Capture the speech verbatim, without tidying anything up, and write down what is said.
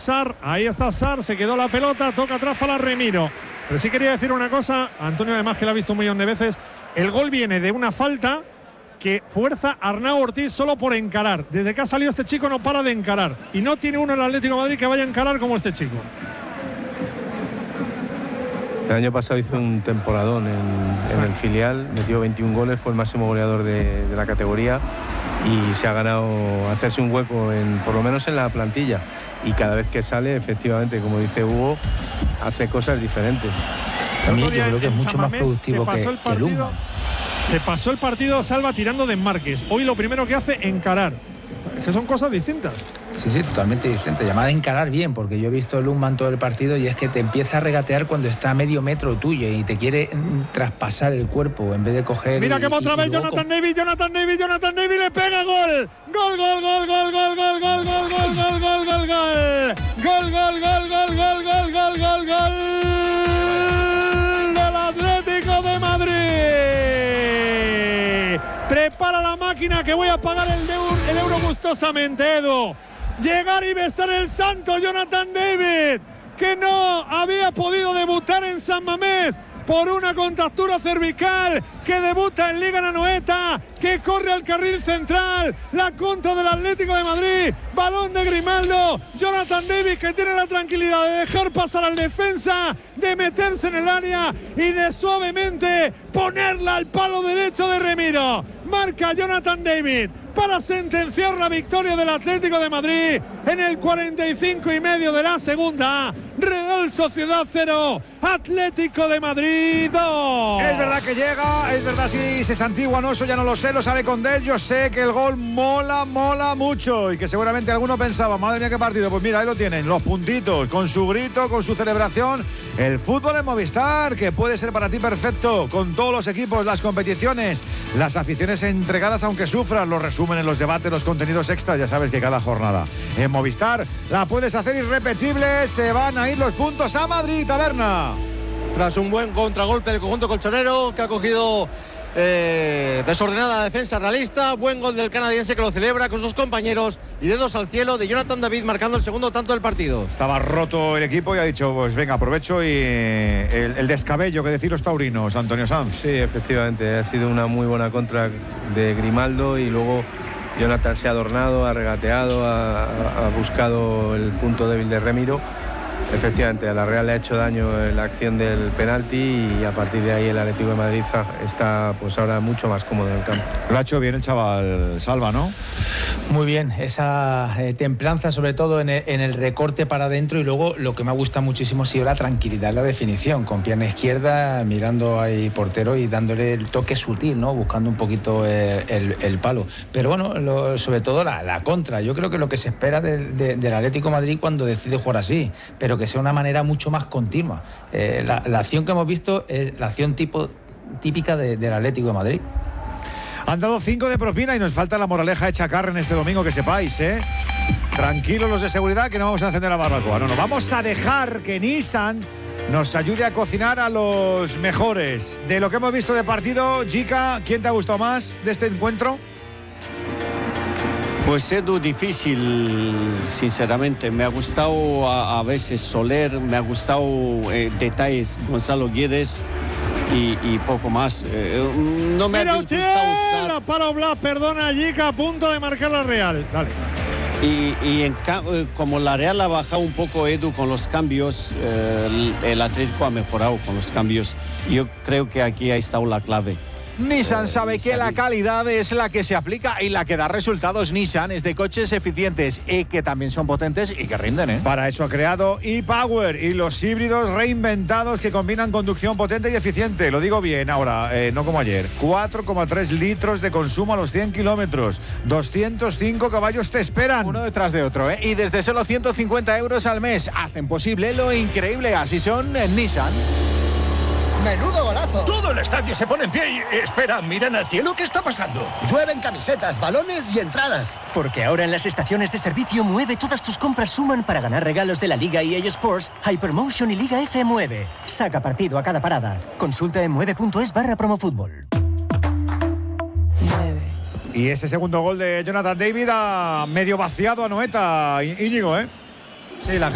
Sarr, ahí está Sarr, se quedó la pelota, toca atrás para Remiro. Pero sí quería decir una cosa, Antonio, además que lo ha visto un millón de veces, el gol viene de una falta que fuerza a Arnau Ortiz solo por encarar. Desde que ha salido este chico no para de encarar. Y no tiene uno en el Atlético de Madrid que vaya a encarar como este chico. El año pasado hizo un temporadón en, en el filial, metió veintiún goles, fue el máximo goleador de, de la categoría y se ha ganado hacerse un hueco, en, por lo menos en la plantilla. Y cada vez que sale, efectivamente, como dice Hugo, hace cosas diferentes. También yo creo que es mucho más productivo que, que Luma. Se pasó el partido Salva tirando de enmarques. Hoy lo primero que hace, encarar. Es que son cosas distintas. Sí, sí, totalmente distintas. Llamada a encarar bien, porque yo he visto a Lundman todo el partido y es que te empieza a regatear cuando está a medio metro tuyo y te quiere mm, traspasar el cuerpo en vez de coger. Mira y, que otra y, vez y Jonathan David, Jonathan David, Jonathan David le pega gol. Gol, gol, gol, gol, gol, gol, gol, gol, gol, gol, gol, gol, gol. Gol, gol, gol, gol, gol, gol, gol, gol, gol. Del Atlético de Madrid. Prepara la máquina que voy a pagar el, euro, el euro gustosamente, Edu. Llegar y besar el santo Jonathan David, que no había podido debutar en San Mamés por una contractura cervical, que debuta en Liga Anoeta, que corre al carril central, la contra del Atlético de Madrid, balón de Grimaldo, Jonathan David que tiene la tranquilidad de dejar pasar al defensa, de meterse en el área y de suavemente ponerla al palo derecho de Remiro. Marca Jonathan David para sentenciar la victoria del Atlético de Madrid en el cuarenta y cinco y medio de la segunda. Real Sociedad cero, Atlético de Madrid dos. Es verdad que llega, es verdad si se santigua o no, eso ya no lo sé, lo sabe Condés. Yo sé que el gol mola, mola mucho y que seguramente alguno pensaba, madre mía qué partido. Pues mira, ahí lo tienen, los puntitos, con su grito, con su celebración. El fútbol de Movistar, que puede ser para ti perfecto, con todos los equipos, las competiciones, las aficiones entregadas aunque sufran, los resúmenes, los debates, los contenidos extras, ya sabes que cada jornada en Movistar la puedes hacer irrepetible. Se van a ir los puntos a Madrid, Taberna. Tras un buen contragolpe del conjunto colchonero que ha cogido eh, desordenada defensa realista, buen gol del canadiense que lo celebra con sus compañeros y dedos al cielo de Jonathan David marcando el segundo tanto del partido. Estaba roto el equipo y ha dicho, pues venga, aprovecho y el, el descabello que decir los taurinos, Antonio Sanz. Sí, efectivamente, ha sido una muy buena contra de Grimaldo y luego Jonathan se ha adornado, ha regateado, ha, ha buscado el punto débil de Remiro. Efectivamente, a la Real le ha hecho daño en la acción del penalti y a partir de ahí el Atlético de Madrid está pues ahora mucho más cómodo en el campo. Lo ha hecho bien el chaval Salva, ¿no? Muy bien, esa eh, templanza sobre todo en el, en el recorte para adentro y luego lo que me ha gustado muchísimo ha sido la tranquilidad, la definición, con pierna izquierda, mirando ahí portero y dándole el toque sutil, ¿no? Buscando un poquito el, el, el palo. Pero bueno, lo, sobre todo la, la contra. Yo creo que lo que se espera del, de, del Atlético de Madrid cuando decide jugar así, pero que sea una manera mucho más continua. Eh, la, la acción que hemos visto es la acción tipo, típica de, del Atlético de Madrid. Han dado cinco de propina y nos falta la moraleja hecha carne este domingo, que sepáis, ¿eh? Tranquilos los de seguridad que no vamos a encender la barbacoa. No, no, vamos a dejar que Nissan nos ayude a cocinar a los mejores. De lo que hemos visto de partido, Jica, ¿quién te ha gustado más de este encuentro? Pues Edu, difícil, sinceramente. Me ha gustado a, a veces Soler, me ha gustado eh, detalles Gonzalo Guedes y, y poco más. Eh, no me Mira, ha disgustado usar... para Blas, perdona, Jica, a punto de marcar la Real. Dale. Y, y en, como la Real ha bajado un poco, Edu, con los cambios, eh, el, el Atlético ha mejorado con los cambios. Yo creo que aquí ha estado la clave. Nissan sabe que la calidad es la que se aplica y la que da resultados. Nissan es de coches eficientes y que también son potentes y que rinden, ¿eh? Para eso ha creado ePower y los híbridos reinventados que combinan conducción potente y eficiente. Lo digo bien ahora, eh, no como ayer. cuatro coma tres litros de consumo a los cien kilómetros. doscientos cinco caballos te esperan. Uno detrás de otro, ¿eh? Y desde solo ciento cincuenta euros al mes hacen posible lo increíble. Así son en Nissan. ¡Menudo golazo! Todo el estadio se pone en pie y... Espera, miran al cielo, ¿qué está pasando? Llueven camisetas, balones y entradas. Porque ahora en las estaciones de servicio Mueve todas tus compras suman para ganar regalos de la Liga E A Sports, Hypermotion y Liga F Mueve. Saca partido a cada parada. Consulta en mueve punto es barra promofútbol. Y ese segundo gol de Jonathan David ha medio vaciado a Noeta, Íñigo, ¿eh? Sí, la